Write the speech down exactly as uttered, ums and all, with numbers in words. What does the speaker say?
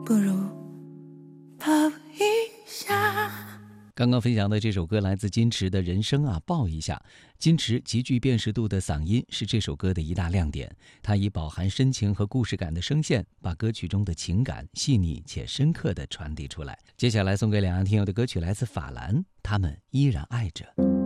不如抱一下。 刚刚分享的这首歌来自金池的《人生啊抱一下》。金池极具辨识度的嗓音是这首歌的一大亮点，它以饱含深情和故事感的声线，把歌曲中的情感细腻且深刻地传递出来。接下来送给两岸听友的歌曲来自法兰，他们依然爱着。